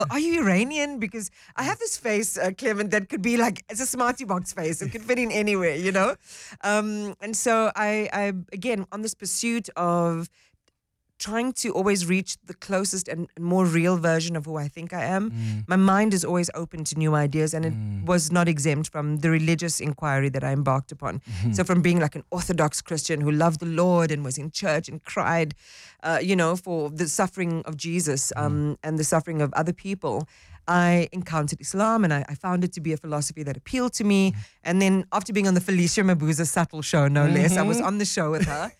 Are you Iranian? Because I have this face, Clement, that could be like, it's a Smarty Box face. It could fit in anywhere, you know? And so I, again, on this pursuit of trying to always reach the closest and more real version of who I think I am. My mind is always open to new ideas, and it was not exempt from the religious inquiry that I embarked upon. So from being like an Orthodox Christian who loved the Lord and was in church and cried, for the suffering of Jesus and the suffering of other people, I encountered Islam, and I found it to be a philosophy that appealed to me. And then after being on the Felicia Mabuza Subtle show, no less, I was on the show with her.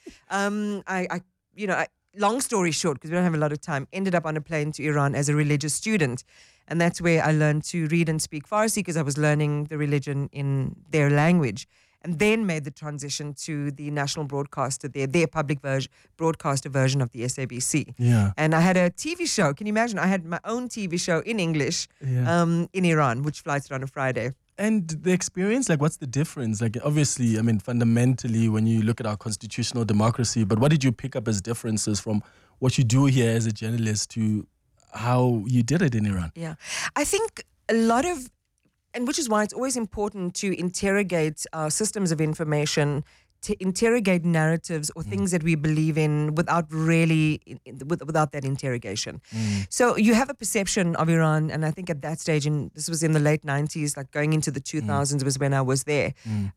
Long story short, because we don't have a lot of time, ended up on a plane to Iran as a religious student. And that's where I learned to read and speak Farsi, because I was learning the religion in their language. And then made the transition to the national broadcaster there, their public broadcaster version of the SABC. Yeah. And I had a TV show. Can you imagine? I had my own TV show in English in Iran, which flies on a Friday. And the experience, like, what's the difference? Like, obviously, I mean, fundamentally, when you look at our constitutional democracy, but what did you pick up as differences from what you do here as a journalist to how you did it in Iran? Yeah. I think a lot of, and which is why it's always important to interrogate systems of information, to interrogate narratives or things that we believe in without without that interrogation. So you have a perception of Iran, and I think at that stage, and this was in the late 90s, like going into the 2000s was when I was there,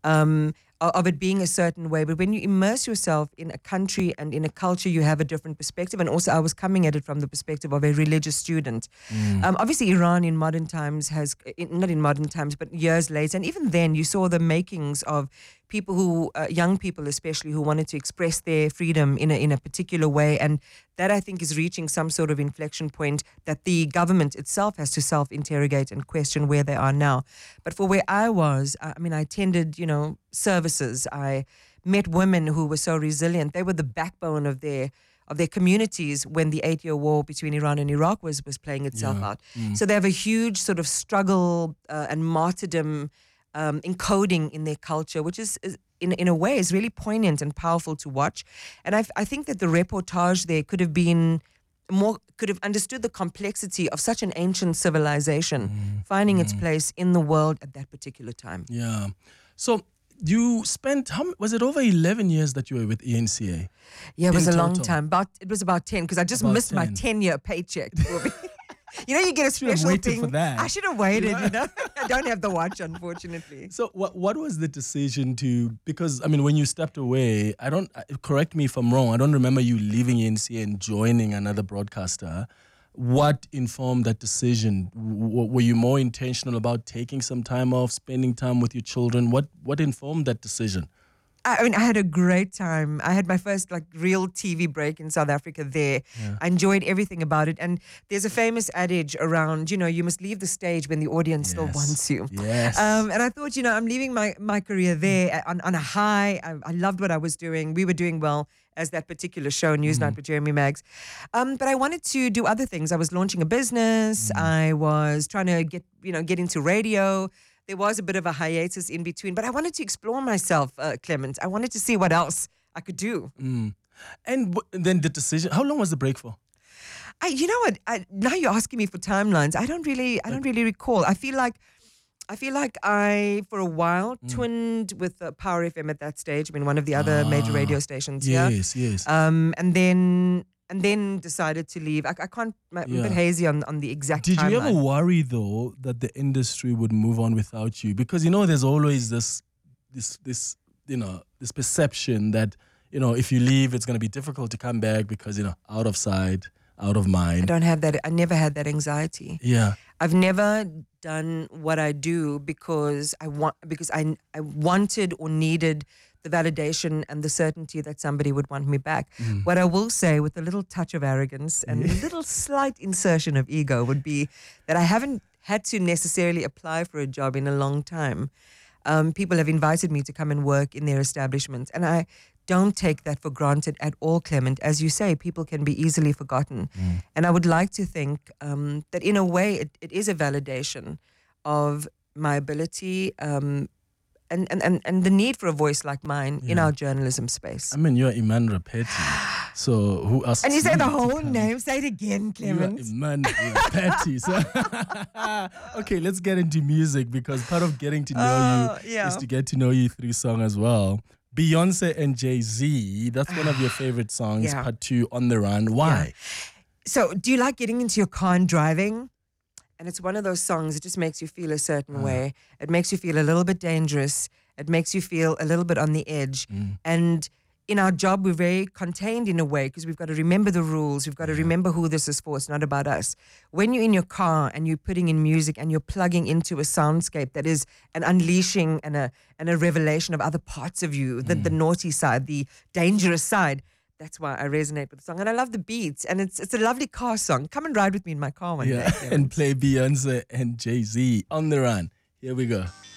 of it being a certain way. But when you immerse yourself in a country and in a culture, you have a different perspective. And also I was coming at it from the perspective of a religious student. Obviously Iran in modern times not in modern times, but years later, and even then you saw the makings of people who, young people especially, who wanted to express their freedom in a particular way. And that, I think, is reaching some sort of inflection point that the government itself has to self-interrogate and question where they are now. But for where I was, I attended, services. I met women who were so resilient. They were the backbone of their communities when the 8-year war between Iran and Iraq was playing itself out. So they have a huge sort of struggle and martyrdom encoding in their culture, which is in a way is really poignant and powerful to watch. And I think that the reportage there could have understood the complexity of such an ancient civilization finding its place in the world at that particular time. Yeah. So you spent, was it over 11 years that you were with ENCA? Yeah, it was a long time. It was about 10, because I just missed my 10-year paycheck. You get a special thing. For that. I should have waited, I don't have the watch, unfortunately. So what was the decision to, because, when you stepped away, correct me if I'm wrong, I don't remember you leaving ENCA and joining another broadcaster. What informed that decision? Were you more intentional about taking some time off, spending time with your children? What informed that decision? I had a great time. I had my first real TV break in South Africa there. Yeah. I enjoyed everything about it. And there's a famous adage around, you must leave the stage when the audience still wants you. Yes. And I thought, I'm leaving my career there on a high. I loved what I was doing. We were doing well as that particular show, Newsnight with Jeremy Maggs. But I wanted to do other things. I was launching a business. I was trying to get into radio. There was a bit of a hiatus in between, but I wanted to explore myself, Clement. I wanted to see what else I could do. And then the decision, how long was the break for? Now you're asking me for timelines. I don't really recall. I feel like I, for a while, twinned with Power FM at that stage. One of the other major radio stations. Yes. And then decided to leave. I can't, I'm a bit hazy on the exact timeline. Did you ever worry, though, that the industry would move on without you? Because, there's always this perception that, if you leave, it's going to be difficult to come back because, out of sight, out of mind. I don't have that. I never had that anxiety. Yeah. I've never done what I do because I wanted or needed the validation and the certainty that somebody would want me back. What I will say, with a little touch of arrogance and a little slight insertion of ego, would be that I haven't had to necessarily apply for a job in a long time. People have invited me to come and work in their establishments, and I don't take that for granted at all, Clement. As you say, people can be easily forgotten. And I would like to think that in a way it is a validation of my ability and the need for a voice like mine in our journalism space. You're Iman Rapeti. So who asks? And you say me the to whole come? name. Say it again, Clemens. Man, you're petty. So okay, let's get into music because part of getting to know you is to get to know you through song as well. Beyonce and Jay-Z, that's one of your favorite songs, Yeah. Part 2, On the Run. Why? So, do you like getting into your car and driving? And it's one of those songs that just makes you feel a certain way. It makes you feel a little bit dangerous. It makes you feel a little bit on the edge. And in our job, we're very contained in a way because we've got to remember the rules. We've got to remember who this is for. It's not about us. When you're in your car and you're putting in music and you're plugging into a soundscape that is an unleashing and a revelation of other parts of you, the naughty side, the dangerous side, that's why I resonate with the song. And I love the beats. And it's a lovely car song. Come and ride with me in my car one day. And play Beyonce and Jay-Z, On the Run. Here we go.